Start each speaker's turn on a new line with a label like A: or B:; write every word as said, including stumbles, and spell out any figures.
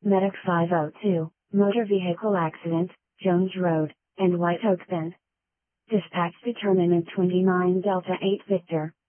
A: Medic five oh two, motor vehicle accident, Jones Road, and White Oak Bend. Dispatch determinant twenty-nine Delta eight Victor.